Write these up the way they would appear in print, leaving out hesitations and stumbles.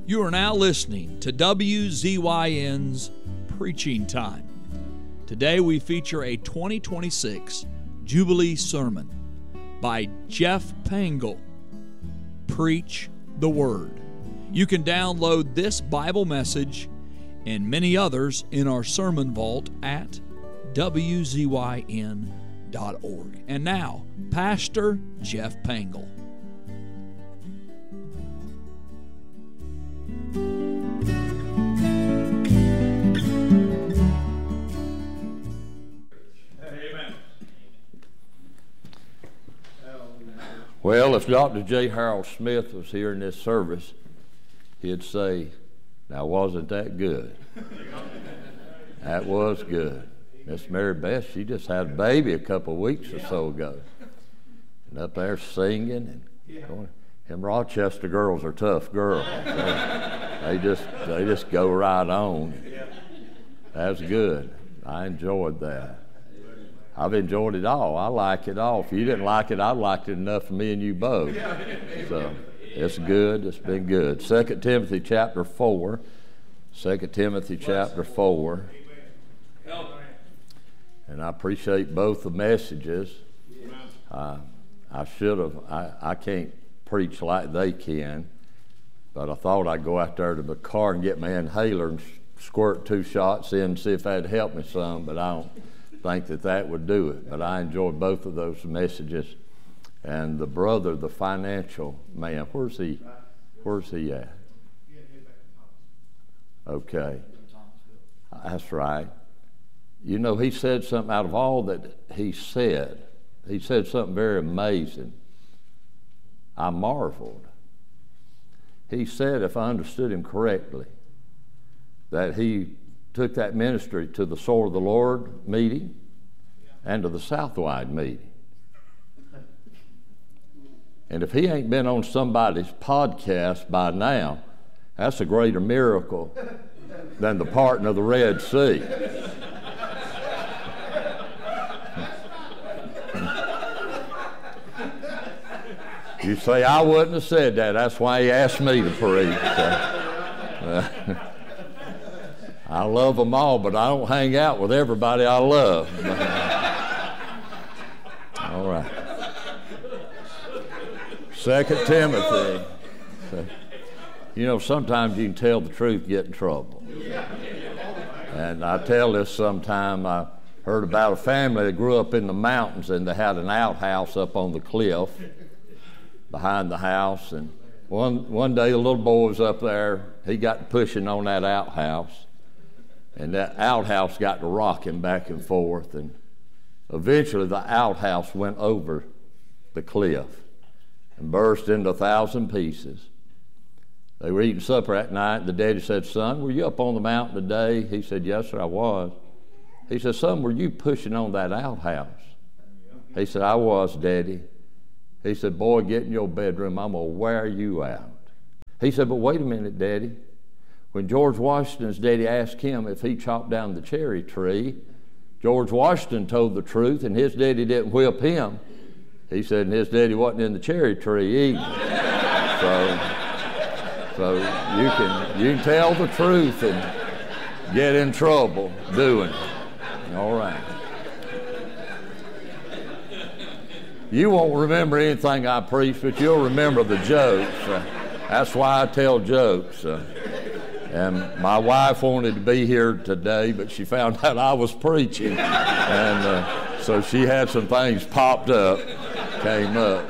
You are now listening to WZYN's Preaching Time. Today we feature a 2026 Jubilee sermon by Jeff Pangle, Preach the Word. You can download this Bible message and many others in our sermon vault at WZYN.org. And now, Pastor Jeff Pangle. Well, if Dr. J. Harold Smith was here in this service, he'd say, now wasn't that good? That was good. Miss Mary Beth, she just had a baby a couple of weeks or so ago. And up there singing and going. Them Rochester girls are tough girls. They just go right on. That's good. I enjoyed that. I've enjoyed it all. I like it all. If you didn't like it, I liked it enough for me and you both. So it's good. It's been good. 2 Timothy chapter 4. 2 Timothy chapter 4. And I appreciate both the messages. I can't preach like they can, but I thought I'd go out there to the car and get my inhaler and squirt 2 shots in and see if that'd help me some, but I don't think that would do it. But I enjoyed both of those messages. And the brother, the financial man, where's he at? Okay, that's right. You know, he said something out of all that he said something very amazing. I marveled. He said, if I understood him correctly, that he took that ministry to the Sword of the Lord meeting and to the Southwide meeting. And if he ain't been on somebody's podcast by now, that's a greater miracle than the parting of the Red Sea. You say, I wouldn't have said that. That's why he asked me to preach. I love them all, but I don't hang out with everybody I love. All right. 2 Timothy. You know, sometimes you can tell the truth, get in trouble. And I tell this sometime. I heard about a family that grew up in the mountains, and they had an outhouse up on the cliff behind the house. And one day, the little boy was up there. He got pushing on that outhouse. And that outhouse got to rocking back and forth, and eventually the outhouse went over the cliff and burst into 1,000 pieces. They were eating supper at night, and the daddy said, son, were you up on the mountain today? He said, yes, sir, I was. He said, son, were you pushing on that outhouse? He said, I was, Daddy. He said, boy, get in your bedroom. I'm going to wear you out. He said, but wait a minute, Daddy. When George Washington's daddy asked him if he chopped down the cherry tree, George Washington told the truth, and his daddy didn't whip him. He said, and his daddy wasn't in the cherry tree either. So you can tell the truth and get in trouble doing it. All right. You won't remember anything I preach, but you'll remember the jokes. That's why I tell jokes. And my wife wanted to be here today, but she found out I was preaching. And so she had some things popped up, came up.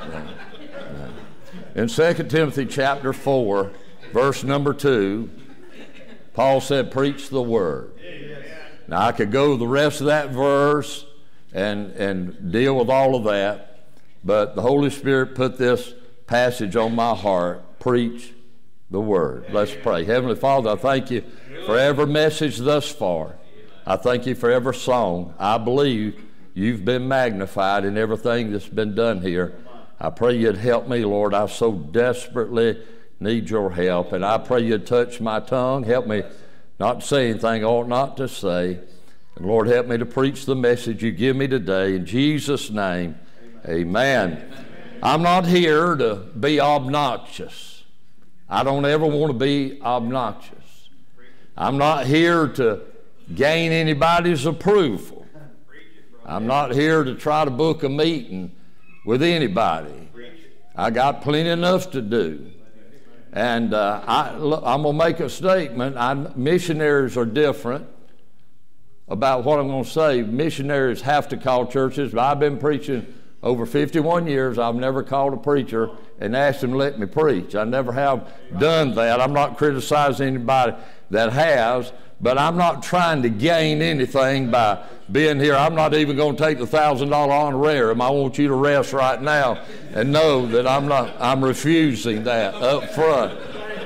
In 2 Timothy chapter 4, verse number 2, Paul said, preach the word. Now I could go the rest of that verse and deal with all of that, but the Holy Spirit put this passage on my heart, preach the word. Let's pray. Heavenly Father, I thank you for every message thus far. I thank you for every song. I believe you've been magnified in everything that's been done here. I pray you'd help me, Lord. I so desperately need your help. And I pray you'd touch my tongue. Help me not to say anything I ought not to say. And Lord, help me to preach the message you give me today. In Jesus' name, amen. I'm not here to be obnoxious. I don't ever want to be obnoxious. I'm not here to gain anybody's approval. I'm not here to try to book a meeting with anybody. I got plenty enough to do. And I'm going to make a statement. Missionaries are different about what I'm going to say. Missionaries have to call churches, but I've been preaching over 51 years. I've never called a preacher and asked him to let me preach. I never have done that. I'm not criticizing anybody that has, but I'm not trying to gain anything by being here. I'm not even going to take the $1,000 honorarium. I want you to rest right now and know that I'm refusing that up front.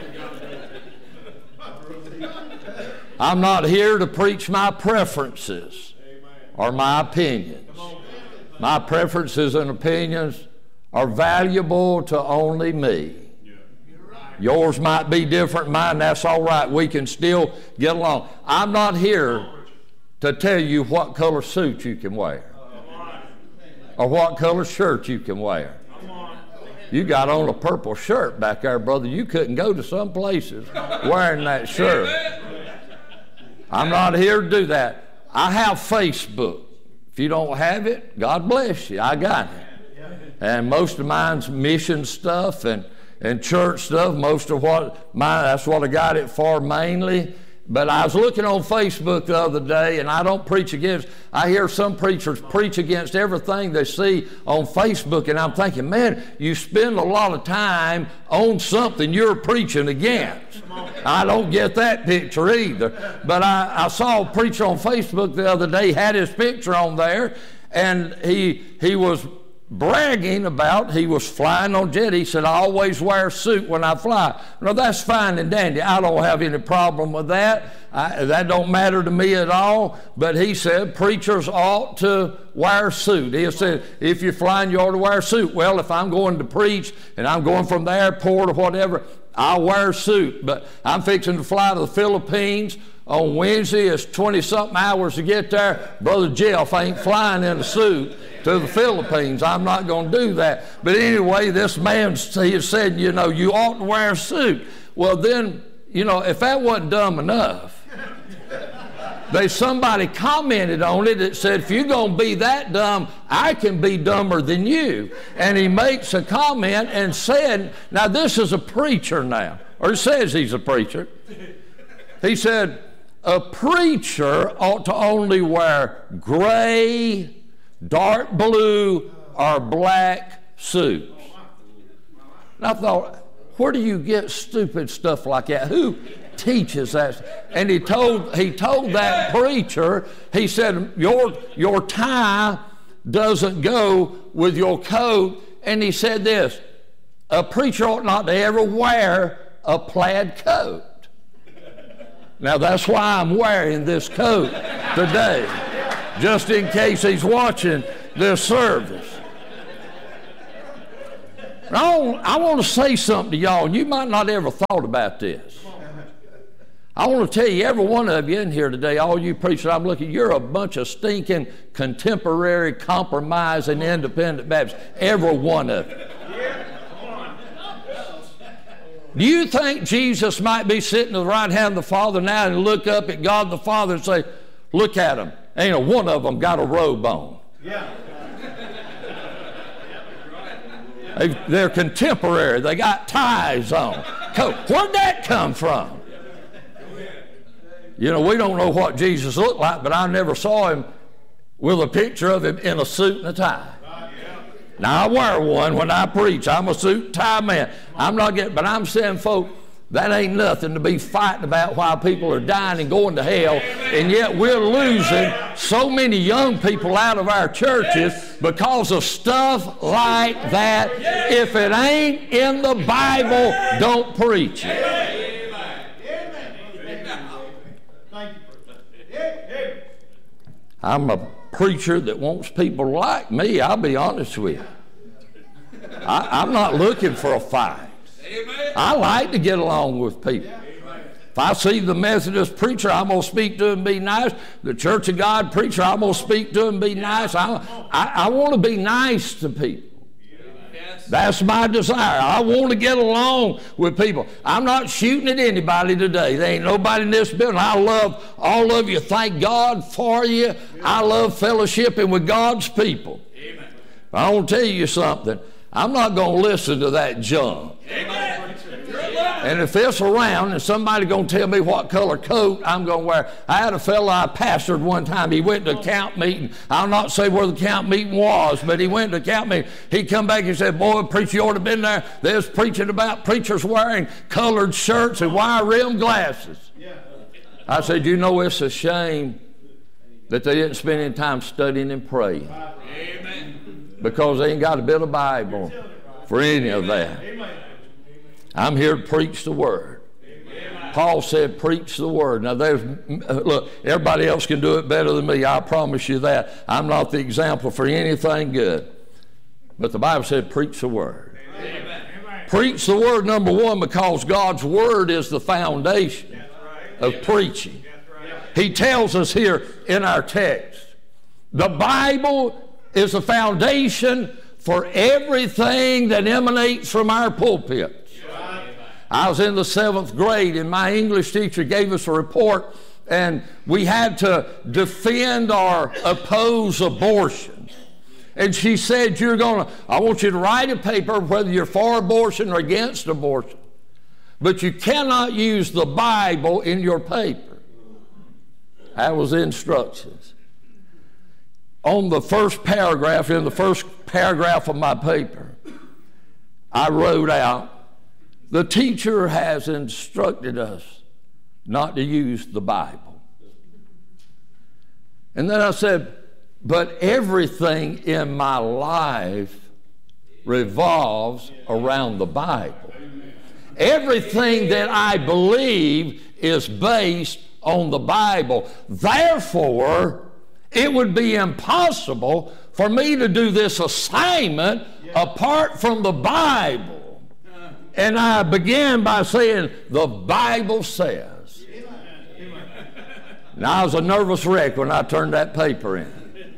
I'm not here to preach my preferences or my opinions. My preferences and opinions are valuable to only me. Yours might be different than mine. That's all right. We can still get along. I'm not here to tell you what color suit you can wear or what color shirt you can wear. You got on a purple shirt back there, brother. You couldn't go to some places wearing that shirt. I'm not here to do that. I have Facebook. If you don't have it, God bless you. I got it. And most of mine's mission stuff and church stuff. Most of that's what I got it for mainly. But I was looking on Facebook the other day, and I don't preach against, I hear some preachers preach against everything they see on Facebook, and I'm thinking, man, you spend a lot of time on something you're preaching against. I don't get that picture either. But I saw a preacher on Facebook the other day, had his picture on there, and he was bragging about he was flying on jet. He said, I always wear a suit when I fly. Now, that's fine and dandy. I don't have any problem with that. That don't matter to me at all. But he said preachers ought to wear a suit. He said, if you're flying, you ought to wear a suit. Well, if I'm going to preach and I'm going from the airport or whatever, I'll wear a suit. But I'm fixing to fly to the Philippines on Wednesday. It's 20-something hours to get there. Brother Jeff ain't flying in a suit to the Philippines. I'm not going to do that. But anyway, this man, he said, you ought to wear a suit. Well, then, if that wasn't dumb enough, somebody commented on it that said, if you're going to be that dumb, I can be dumber than you. And he makes a comment and said, now this is a preacher now, or says he's a preacher. He said, a preacher ought to only wear gray, dark blue, or black suits. And I thought, where do you get stupid stuff like that? Who teaches that? And he told that preacher, he said, your tie doesn't go with your coat. And he said this, a preacher ought not to ever wear a plaid coat. Now, that's why I'm wearing this coat today, just in case he's watching this service. I want to say something to y'all, and you might not ever thought about this. I want to tell you, every one of you in here today, all you preachers I'm looking, you're a bunch of stinking, contemporary, compromising, independent Baptists. Every one of you. Do you think Jesus might be sitting to the right hand of the Father now and look up at God the Father and say, look at them, ain't a one of them got a robe on? Yeah. They're contemporary. They got ties on. Where'd that come from? We don't know what Jesus looked like, but I never saw him with a picture of him in a suit and a tie. Now, I wear one when I preach. I'm a suit and tie man. But I'm saying, folks, that ain't nothing to be fighting about while people are dying and going to hell, and yet we're losing so many young people out of our churches because of stuff like that. If it ain't in the Bible, don't preach it. I'm a preacher that wants people like me. I'll be honest with you. I'm not looking for a fight. I like to get along with people. If I see the Methodist preacher, I'm going to speak to him and be nice. The Church of God preacher, I'm going to speak to him and be nice. I want to be nice to people. That's my desire. I want to get along with people. I'm not shooting at anybody today. There ain't nobody in this building. I love all of you. Thank God for you. I love fellowshipping with God's people. Amen. I want to tell you something. I'm not going to listen to that junk. Amen. And if it's around and somebody going to tell me what color coat I'm going to wear. I had a fellow I pastored one time. He went to a camp meeting. I'll not say where the camp meeting was, but he went to a camp meeting. He come back and said, boy, preacher, you ought to have been there. They was preaching about preachers wearing colored shirts and wire-rimmed glasses. I said, you know, it's a shame that they didn't spend any time studying and praying. Amen. Because they ain't got a bit of Bible for any of that. I'm here to preach the Word. Amen. Paul said, preach the Word. Now, look, everybody else can do it better than me. I promise you that. I'm not the example for anything good. But the Bible said, preach the Word. Amen. Preach the Word, number one, because God's Word is the foundation of preaching. He tells us here in our text, the Bible is the foundation for everything that emanates from our pulpit. I was in the 7th grade, and my English teacher gave us a report, and we had to defend or oppose abortion. And she said, I want you to write a paper whether you're for abortion or against abortion. But you cannot use the Bible in your paper. That was the instructions. On the first paragraph, in the first paragraph of my paper, I wrote out, the teacher has instructed us not to use the Bible. And then I said, but everything in my life revolves around the Bible. Everything that I believe is based on the Bible. Therefore, it would be impossible for me to do this assignment apart from the Bible. And I began by saying, the Bible says. And I was a nervous wreck when I turned that paper in.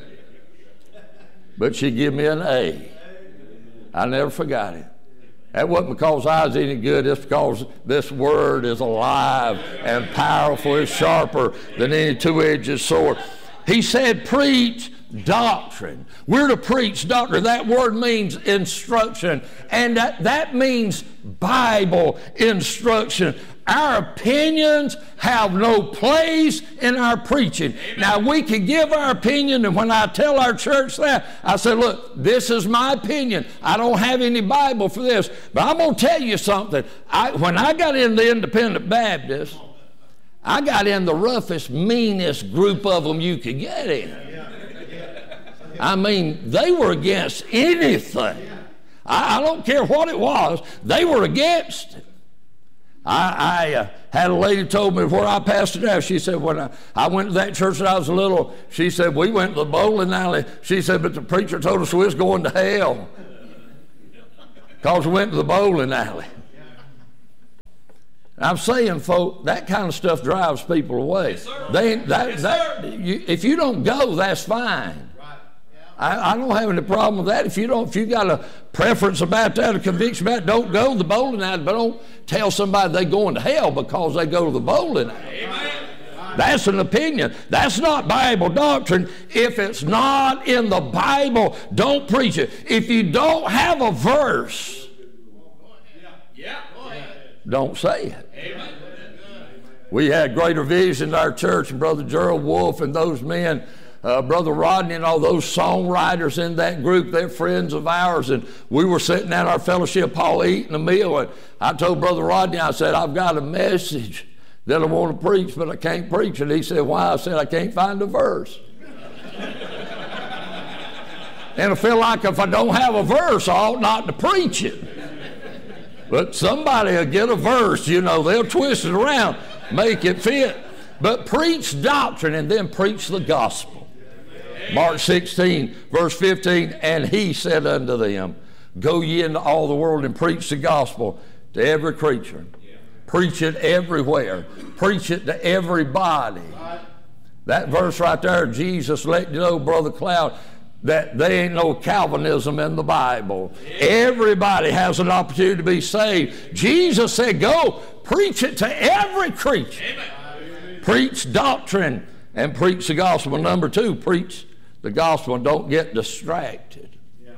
But she gave me an A. I never forgot it. That wasn't because I was any good. It's because this Word is alive and powerful. It's sharper than any two-edged sword. He said, preach doctrine. We're to preach doctrine. That word means instruction, and that means Bible instruction. Our opinions have no place in our preaching. Now, we can give our opinion, and when I tell our church that, I say, look, this is my opinion. I don't have any Bible for this. But I'm going to tell you something. When I got in the Independent Baptist, I got in the roughest, meanest group of them you could get in. I mean, they were against anything. I don't care what it was. They were against it. I had a lady told me where I pastored out. She said, when I went to that church when I was little, she said, we went to the bowling alley. She said, but the preacher told us we was going to hell because we went to the bowling alley. I'm saying, folk, that kind of stuff drives people away. Yes, if you don't go, that's fine. I don't have any problem with that. If you got a preference about that, a conviction about it, don't go to the bowling alley, but don't tell somebody they're going to hell because they go to the bowling alley. Amen. That's an opinion. That's not Bible doctrine. If it's not in the Bible, don't preach it. If you don't have a verse, don't say it. Amen. We had Greater Vision in our church, and Brother Gerald Wolf and those men, Brother Rodney and all those songwriters in that group, they're friends of ours, and we were sitting at our fellowship hall eating a meal, and I told Brother Rodney, I said, I've got a message that I want to preach, but I can't preach it. He said, why? I said, I can't find a verse. And I feel like if I don't have a verse, I ought not to preach it. But somebody will get a verse, they'll twist it around, make it fit. But preach doctrine and then preach the gospel. Mark 16, verse 15, and he said unto them, go ye into all the world and preach the gospel to every creature. Preach it everywhere. Preach it to everybody. That verse right there, Jesus let you know, Brother Cloud, that there ain't no Calvinism in the Bible. Everybody has an opportunity to be saved. Jesus said, go preach it to every creature. Preach doctrine and preach the gospel. Number 2, preach the gospel and don't get distracted.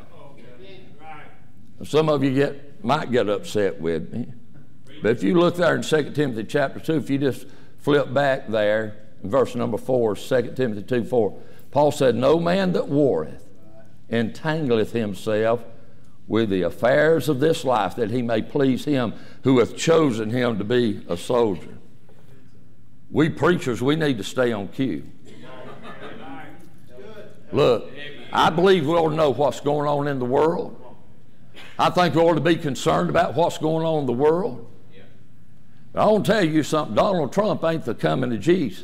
Some of you might get upset with me. But if you look there in 2 Timothy chapter 2, if you just flip back there, in verse number 4, 2 Timothy 2:4, Paul said, no man that warreth entangleth himself with the affairs of this life, that he may please him who hath chosen him to be a soldier. We preachers, we need to stay on cue. Look, I believe we ought to know what's going on in the world. I think we ought to be concerned about what's going on in the world. But I want to tell you something. Donald Trump ain't the coming of Jesus.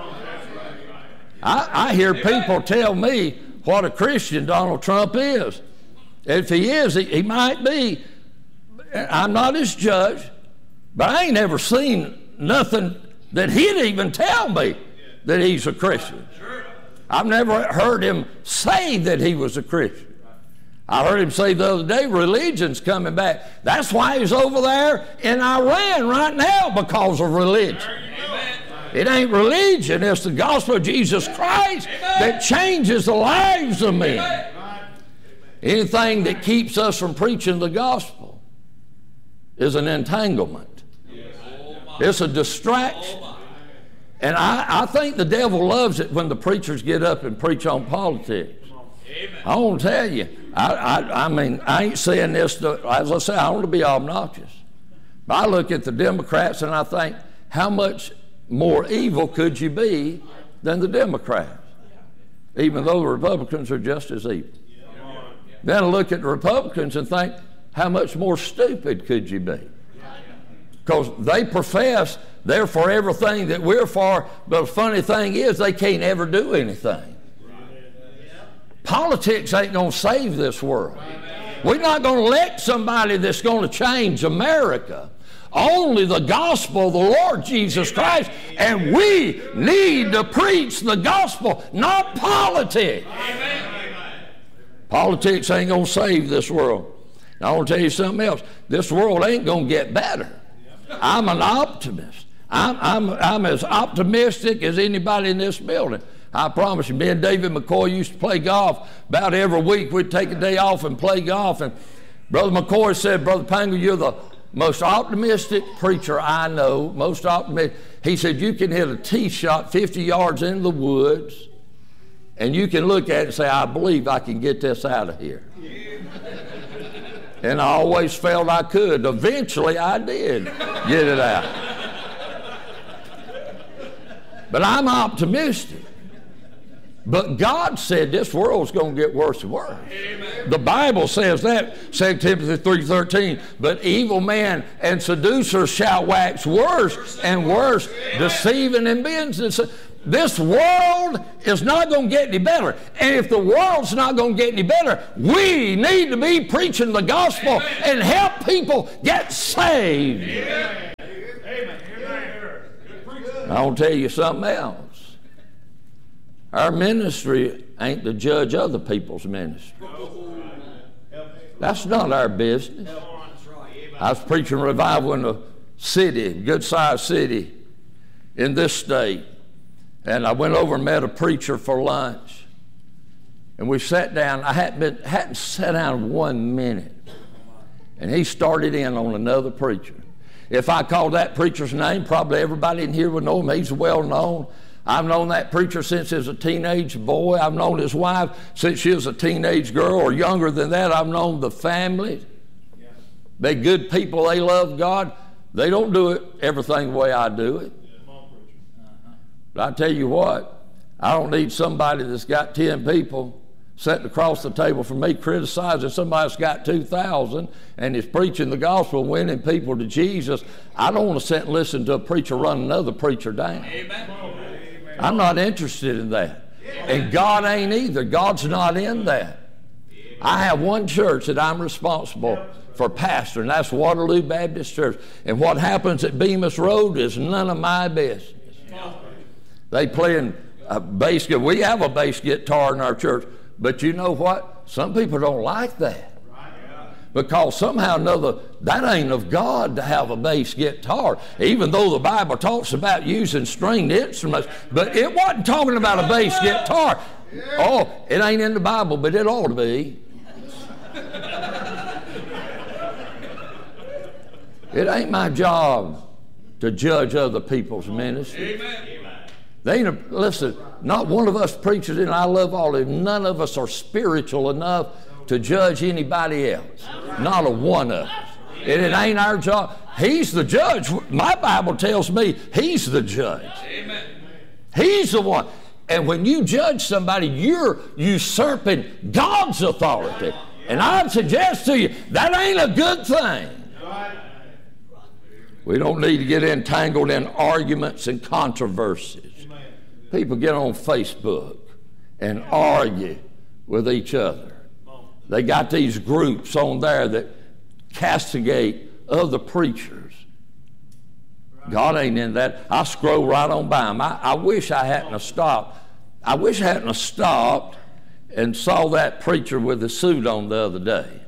I hear people tell me what a Christian Donald Trump is. If he is, he might be. I'm not his judge, but I ain't ever seen nothing that he'd even tell me that he's a Christian. I've never heard him say that he was a Christian. I heard him say the other day, religion's coming back. That's why he's over there in Iran right now, because of religion. It ain't religion, it's the gospel of Jesus Christ that changes the lives of men. Anything that keeps us from preaching the gospel is an entanglement. It's a distraction. And I think the devil loves it when the preachers get up and preach on politics. I want to tell you, I mean, I ain't saying this, as I say, I don't want to be obnoxious. But I look at the Democrats and I think, how much more evil could you be than the Democrats? Even though the Republicans are just as evil. Then I look at the Republicans and think, how much more stupid could you be? Because they profess they're for everything that we're for, but the funny thing is they can't ever do anything. Politics ain't going to save this world. We're not going to elect somebody that's going to change America. Only the gospel of the Lord Jesus Christ, and we need to preach the gospel, not politics. Politics ain't going to save this world. Now, I want to tell you something else. This world ain't going to get better. I'm an optimist. I'm as optimistic as anybody in this building. I promise you, me and David McCoy used to play golf. About every week we'd take a day off and play golf. And Brother McCoy said, Brother Pangle, you're the most optimistic preacher I know, most optimistic. He said, you can hit a tee shot 50 yards in the woods, and you can look at it and say, I believe I can get this out of here. And I always felt I could. Eventually I did get it out. But I'm optimistic. But God said this world's going to get worse and worse. Amen. The Bible says that, 2 Timothy 3:13, but evil men and seducers shall wax worse and worse, deceiving and being. This world is not going to get any better. And if the world's not going to get any better, we need to be preaching the gospel. Amen. And help people get saved. Amen. Amen. I want to tell you something else. Our ministry ain't to judge other people's ministry. That's not our business. I was preaching revival in a city, good-sized city in this state. And I went over and met a preacher for lunch. And we sat down. I hadn't sat down 1 minute. And he started in on another preacher. If I called that preacher's name, probably everybody in here would know him. He's well known. I've known that preacher since he was a teenage boy. I've known his wife since she was a teenage girl, or younger than that. I've known the family. Yeah. They're good people. They love God. They don't do it everything the way I do it. But I tell you what, I don't need somebody that's got 10 people sitting across the table from me criticizing somebody that's got 2,000 and is preaching the gospel, winning people to Jesus. I don't want to sit and listen to a preacher run another preacher down. Amen. I'm not interested in that. And God ain't either. God's not in that. I have one church that I'm responsible for pastor, and that's Waterloo Baptist Church. And what happens at Bemis Road is none of my business. They play in a bass guitar. We have a bass guitar in our church, But you know what? Some people don't like that. Because somehow or another, that ain't of God to have a bass guitar, even though the Bible talks about using stringed instruments, but it wasn't talking about a bass guitar. Oh, it ain't in the Bible, but it ought to be. It ain't my job to judge other people's ministry. They ain't listen, not one of us preachers, and I love all of them, none of us are spiritual enough to judge anybody else. Not a one of us. And it ain't our job. He's the judge. My Bible tells me he's the judge. Amen. He's the one. And when you judge somebody, you're usurping God's authority. And I'd suggest to you, that ain't a good thing. We don't need to get entangled in arguments and controversies. People get on Facebook and argue with each other. They got these groups on there that castigate other preachers. God ain't in that. I scroll right on by them. I wish I hadn't have stopped. I wish I hadn't have stopped and saw that preacher with the suit on the other day.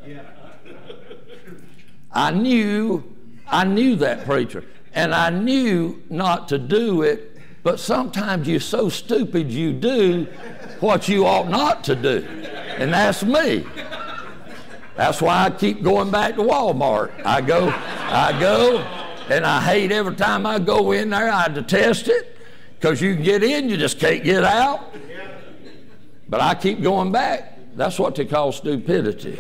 I knew that preacher, and I knew not to do it, but sometimes you're so stupid you do what you ought not to do, and that's me. That's why I keep going back to Walmart. I go, and I hate every time I go in there. I detest it, because you can get in, you just can't get out. But I keep going back. That's what they call stupidity.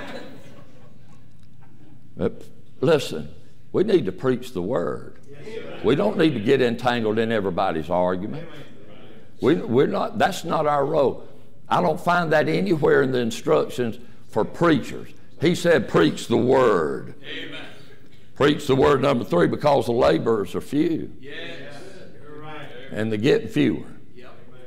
But listen, we need to preach the Word. We don't need to get entangled in everybody's argument. We're not. That's not our role. I don't find that anywhere in the instructions for preachers. He said, preach the Word. Amen. Preach the Word, number 3, because the laborers are few. Yes. You're right. And they're getting fewer. Yep.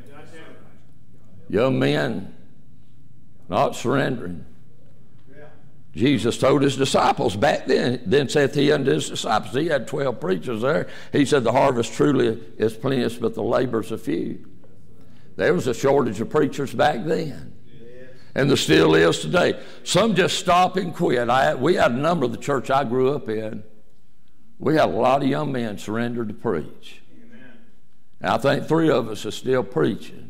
Young men not surrendering. Yeah. Jesus told his disciples back then saith he unto his disciples, he had 12 preachers there. He said, the harvest truly is plenteous, but the laborers are few. There was a shortage of preachers back then. And there still is today. Some just stop and quit. We had a number of the church I grew up in. We had a lot of young men surrendered to preach. Amen. And I think 3 of us are still preaching.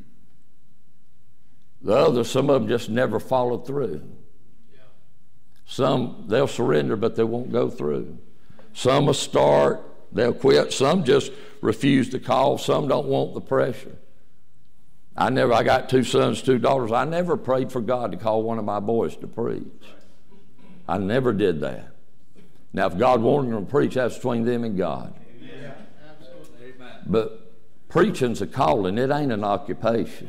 The others, some of them just never followed through. Yeah. Some, they'll surrender, but they won't go through. Some will start, they'll quit. Some just refuse to call. Some don't want the pressure. I got 2 sons, 2 daughters. I never prayed for God to call one of my boys to preach. I never did that. Now, if God wanted them to preach, that's between them and God. Amen. But preaching's a calling. It ain't an occupation.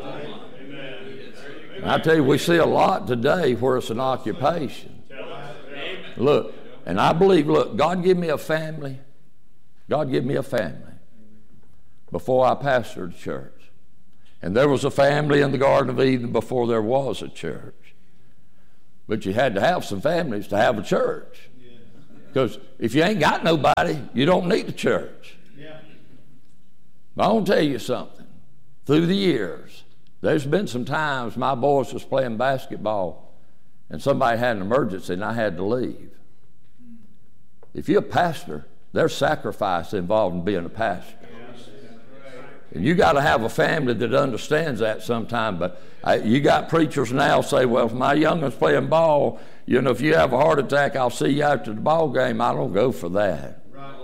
And I tell you, we see a lot today where it's an occupation. Look, and I believe, God give me a family. God give me a family before I pastored a church. And there was a family in the Garden of Eden before there was a church. But you had to have some families to have a church. Because if you ain't got nobody, you don't need a church. But I want to tell you something. Through the years, there's been some times my boys was playing basketball and somebody had an emergency and I had to leave. If you're a pastor, there's sacrifice involved in being a pastor. And you got to have a family that understands that sometime. But you got preachers now say, well, if my youngin's playing ball, if you have a heart attack, I'll see you after the ball game. I don't go for that.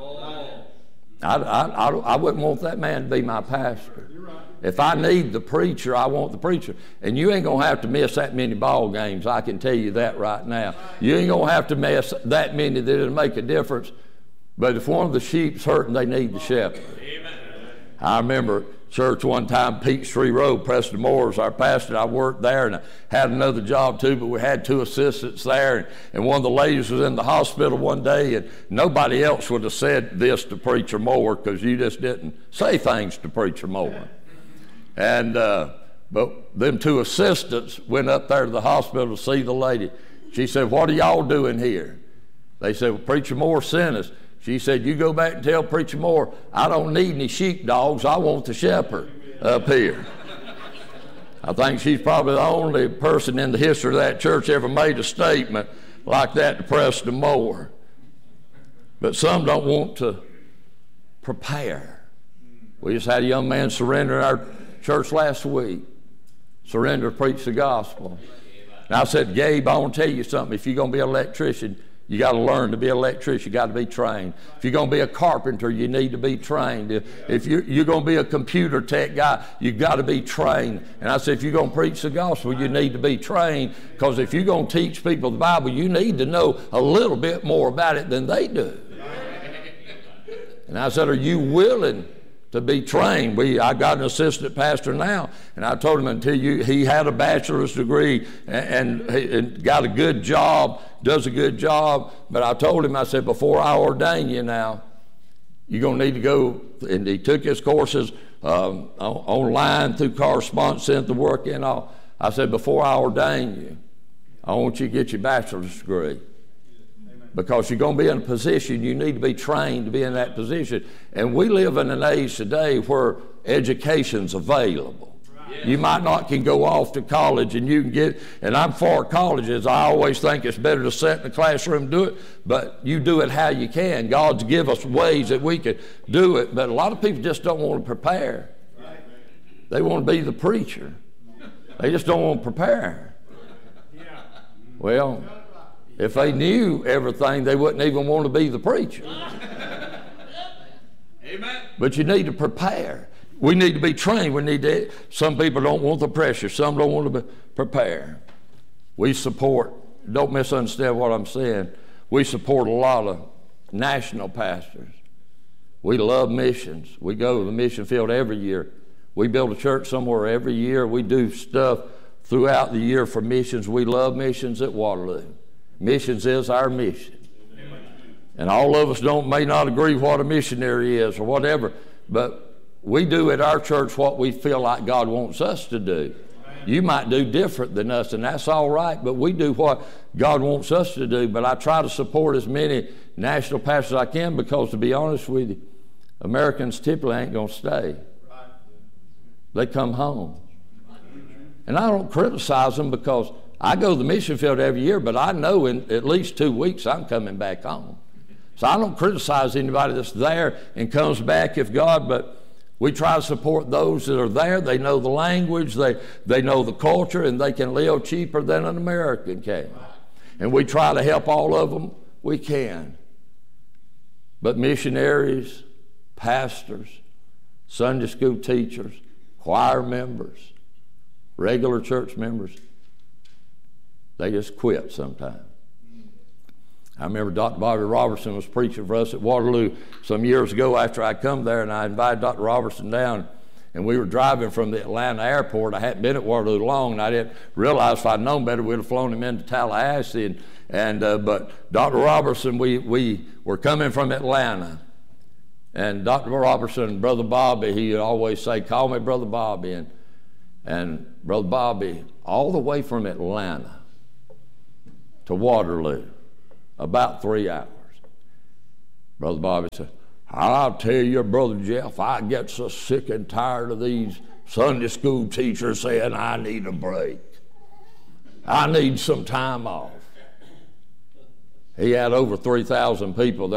I wouldn't want that man to be my pastor. If I need the preacher, I want the preacher. And you ain't going to have to miss that many ball games. I can tell you that right now. You ain't going to have to miss that many that it'll make a difference. But if one of the sheep's hurting, they need the shepherd. I remember church one time, Peachtree Road, Preston Moore was our pastor. I worked there and I had another job too, but we had 2 assistants there. And one of the ladies was in the hospital one day, and nobody else would have said this to Preacher Moore because you just didn't say things to Preacher Moore. And but them 2 assistants went up there to the hospital to see the lady. She said, what are y'all doing here? They said, well, Preacher Moore sent us. She said, you go back and tell Preacher Moore, I don't need any sheepdogs. I want the shepherd up here. I think she's probably the only person in the history of that church ever made a statement like that to Preston Moore. But some don't want to prepare. We just had a young man surrender in our church last week. Surrender to preach the gospel. And I said, Gabe, I want to tell you something. If you're going to be an electrician, you got to learn to be an electrician. You got to be trained. If you're going to be a carpenter, you need to be trained. If you're going to be a computer tech guy, you've got to be trained. And I said, if you're going to preach the gospel, you need to be trained, because if you're going to teach people the Bible, you need to know a little bit more about it than they do. And I said, are you willing to be trained? I got an assistant pastor now, and I told him he had a bachelor's degree and got a good job, does a good job, but I told him, I said, before I ordain you now, you're going to need to go, and he took his courses online through correspondence, sent the work in all. I said, before I ordain you, I want you to get your bachelor's degree. Because you're going to be in a position, you need to be trained to be in that position. And we live in an age today where education's available. Right. You might not can go off to college and you can get, and I'm for colleges. I always think it's better to sit in the classroom and do it, but you do it how you can. God's give us ways that we can do it, but a lot of people just don't want to prepare. Right. They want to be the preacher. They just don't want to prepare. Well, if they knew everything, they wouldn't even want to be the preacher. Amen. But you need to prepare. We need to be trained. Some people don't want the pressure. Some don't want to prepare. We support, don't misunderstand what I'm saying, we support a lot of national pastors. We love missions. We go to the mission field every year. We build a church somewhere every year. We do stuff throughout the year for missions. We love missions at Waterloo. Missions is our mission. And all of us may not agree what a missionary is or whatever, but we do at our church what we feel like God wants us to do. You might do different than us, and that's all right, but we do what God wants us to do. But I try to support as many national pastors as I can, because to be honest with you, Americans typically ain't going to stay. They come home. And I don't criticize them, because I go to the mission field every year, but I know in at least 2 weeks I'm coming back home. So I don't criticize anybody that's there and comes back but we try to support those that are there. They know the language, they know the culture, and they can live cheaper than an American can. And we try to help all of them we can. But missionaries, pastors, Sunday school teachers, choir members, regular church members, they just quit sometimes. I remember Dr. Bobby Robertson was preaching for us at Waterloo some years ago after I come there, and I invited Dr. Robertson down, and we were driving from the Atlanta airport. I hadn't been at Waterloo long, and I didn't realize if I'd known better, we'd have flown him into Tallahassee. But Dr. Robertson, we were coming from Atlanta, and Dr. Robertson, Brother Bobby, he would always say, call me Brother Bobby. And Brother Bobby, all the way from Atlanta to Waterloo, about 3 hours. Brother Bobby said, I'll tell you, Brother Jeff, I get so sick and tired of these Sunday school teachers saying I need a break. I need some time off. He had over 3,000 people there.